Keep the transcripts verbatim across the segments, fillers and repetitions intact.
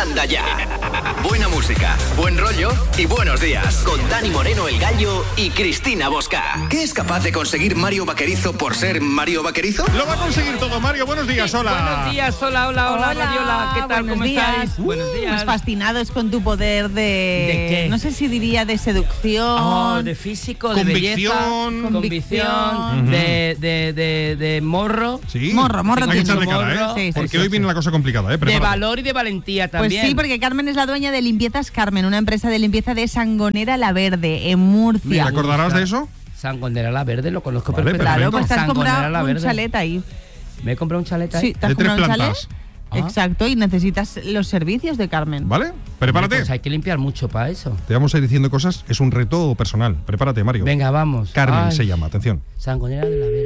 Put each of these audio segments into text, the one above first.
Anda Ya. Buena música, buen rollo y buenos días. Con Dani Moreno, El Gallo y Cristina Bosca. ¿Qué es capaz de conseguir Mario Vaquerizo por ser Mario Vaquerizo? Lo va a conseguir todo, Mario. Buenos días, hola. Buenos días, hola, hola, hola, Hola, Mariola. ¿Qué tal? buenos ¿Cómo días. estáis? Uh, Buenos días. Pues fascinados con tu poder de... ¿De qué? No sé si diría de seducción. Oh, de físico, de belleza, Convicción. convicción, Uh-huh. de, de, de, de morro, Sí. Morro, morro Hay que tiene. echarle cara, ¿eh? Morro. Sí, sí, Porque sí, hoy sí. viene la cosa complicada, ¿eh? de Prepárate. valor y de valentía Pues también. sí, porque Carmen es la dueña de Limpiezas Carmen, una empresa de limpieza de Sangonera La Verde, en Murcia. ¿Te acordarás de eso? Sangonera La Verde, lo conozco Vale, perfectamente. Claro, pues te has Sangonera comprado La un Verde. chalet ahí. Me he comprado un chalet ahí. Sí, te has De tres comprado un chalet. plantas. Ah. Exacto, y necesitas los servicios de Carmen. ¿Vale? Prepárate. Pues hay que limpiar mucho para eso. Te vamos a ir diciendo cosas. Es un reto personal. Prepárate, Mario. Venga, vamos. Carmen Ay, se llama. Atención. Sangonera de la Vera.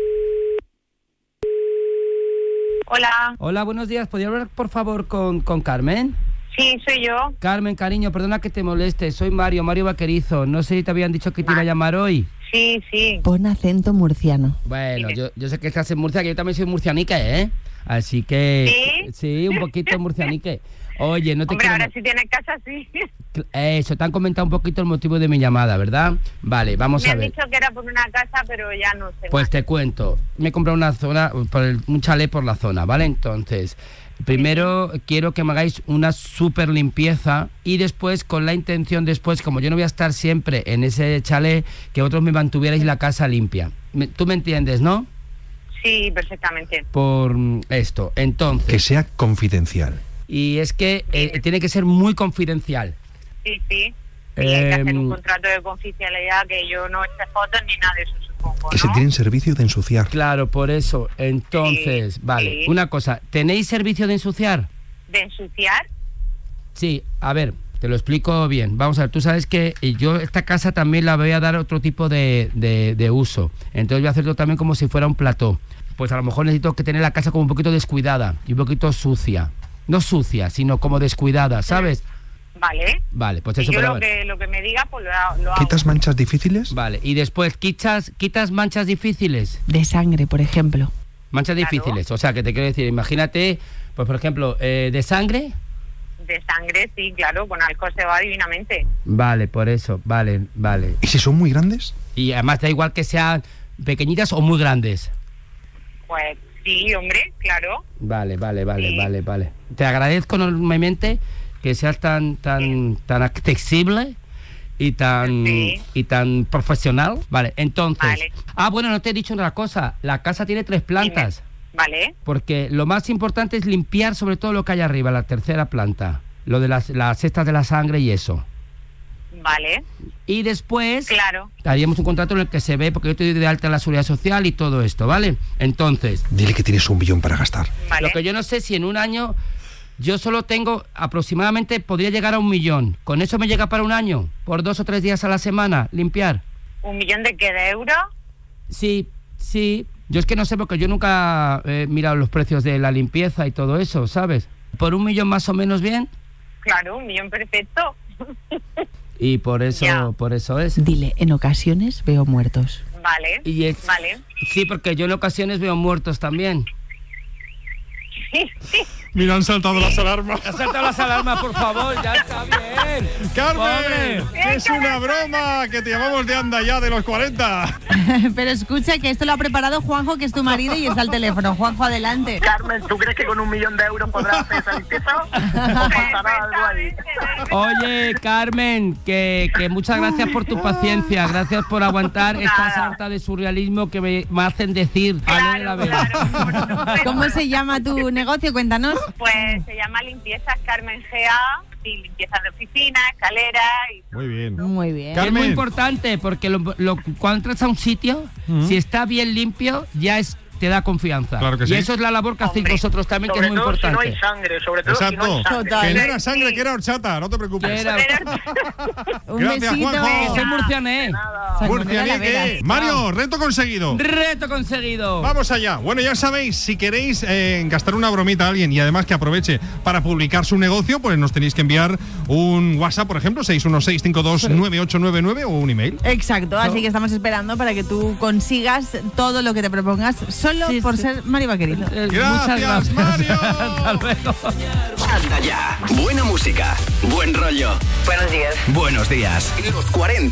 Hola, Hola, buenos días. ¿Podría hablar, por favor, con, con Carmen? sí, soy yo. Carmen, cariño, perdona que te moleste. Soy Mario, Mario Vaquerizo. No sé si te habían dicho que te iba a llamar hoy. Sí, sí. Pon acento murciano. Bueno, yo, yo sé que estás en Murcia, que yo también soy murcianique, ¿eh? Así que... ¿Sí? Sí, un poquito murcianique. Oye, no te Hombre, quiero... ahora sí tienes casa, sí. Eso, te han comentado un poquito el motivo de mi llamada, ¿verdad? Vale, vamos Me a han ver. dicho que era por una casa, pero ya no sé. Pues más. te cuento. Me he comprado una zona, por el- un chalet por la zona, ¿vale? Entonces, primero quiero que me hagáis una súper limpieza y después, con la intención después, como yo no voy a estar siempre en ese chalet, que vosotros me mantuvierais la casa limpia. Me- ¿Tú me entiendes, no? Sí, perfectamente. Por mm, esto. Entonces... Que sea confidencial. Y es que eh, tiene que ser muy confidencial. Sí, sí. Y hay que hacer un Em, contrato de confidencialidad que yo no eche fotos ni nada de eso, supongo, Que se ¿no? tienen servicio de ensuciar. Claro, por eso. Entonces, Sí, vale. sí. Una cosa, ¿tenéis servicio de ensuciar? ¿De ensuciar? Sí, a ver, te lo explico bien. Vamos a ver, tú sabes que yo esta casa también la voy a dar otro tipo de, de, de uso. Entonces voy a hacerlo también como si fuera un plató. Pues a lo mejor necesito que tener la casa como un poquito descuidada y un poquito sucia. No sucia, sino como descuidada, ¿sabes? Vale. Vale, pues Y eso yo pero lo a ver. que, lo que me diga, pues lo, ha- lo hago. ¿Quitas manchas difíciles? Vale, y después, ¿quitas, quitas manchas difíciles? De sangre, por ejemplo. Manchas Claro. difíciles, o sea, que te quiero decir, imagínate, pues por ejemplo, eh, de sangre. De sangre, sí, claro, con alcohol se va divinamente. Vale, por eso, vale, vale. ¿Y si son muy grandes? Y además da igual que sean pequeñitas o muy grandes. Pues sí, hombre, claro. Vale, vale, vale, Sí. vale, vale. Te agradezco enormemente que seas tan, tan, tan accesible y tan, Sí. y tan profesional. Vale, entonces. Vale. Ah, bueno, no te he dicho una cosa. La casa tiene tres plantas. Vale. Porque lo más importante es limpiar sobre todo lo que hay arriba, la tercera planta. Lo de las, las cestas de la sangre y eso. Vale. Y después Claro. haríamos un contrato en el que se ve, porque yo te doy de alta en la seguridad social y todo esto, ¿vale? Entonces, Dile que tienes un billón para gastar. Vale. lo que yo no sé si en un año yo solo tengo aproximadamente, podría llegar a un millón. ¿Con eso me llega para un año? ¿Por dos o tres días a la semana limpiar? ¿Un millón de qué? ¿De euros? Sí, sí. Yo es que no sé porque yo nunca he mirado los precios de la limpieza y todo eso, ¿sabes? ¿Por un millón más o menos bien? Claro, un millón perfecto. Y por eso, Ya. por eso es. Dile, en ocasiones veo muertos. Vale. Y es- Vale. Sí, porque yo en ocasiones veo muertos también. Sí, sí. Mira, han saltado las alarmas. Ha saltado las alarmas, por favor, ya está bien. ¡Carmen! Pobre. ¡Que es una broma! ¡Que te llamamos de Anda Ya de los cuarenta! Pero escucha que esto lo ha preparado Juanjo, que es tu marido, y está al teléfono. Juanjo, adelante. Carmen, ¿tú crees que con un millón de euros podrás hacer esa limpieza? ¿O pasará algo ahí? Perfectamente. Oye, Carmen, que, que muchas gracias por tu paciencia, gracias por aguantar esta Nada. sarta de surrealismo que me, me hacen decir a lo de la Claro, vera. claro. Por ¿Cómo supuesto. se llama tu negocio? Cuéntanos. Pues se llama Limpiezas Carmen G A, y limpiezas de oficina, escalera y todo. Muy bien. Muy bien. Car- Es muy Carmen. importante porque lo- lo- cuando entras a un sitio, si está bien limpio, ya es te da confianza. Claro que y sí. eso es la labor que hacéis Hombre, vosotros también, que Sobre es muy todo si no importante. hay sangre, sobre todo si no Exacto. hay sangre. Total. Que no era sangre, que era horchata. No te preocupes. Era- Un Gracias, besito. Juanjo. Soy murciané. Sangonera La Vera. Murcianique. Mario, reto conseguido. Reto conseguido. Vamos allá. Bueno, ya sabéis, si queréis eh, gastar una bromita a alguien y además que aproveche para publicar su negocio, pues nos tenéis que enviar un WhatsApp, por ejemplo, seis uno seis cinco dos nueve ocho nueve nueve o un email. Exacto, así que estamos esperando para que tú consigas todo lo que te propongas. Solo Sí, por sí. ser Mario Vaquerizo. Eh, Gracias, Muchas gracias. Mario. Hasta luego. Anda ya. Buena música, buen rollo. Buenos días. Buenos días. Los cuarenta.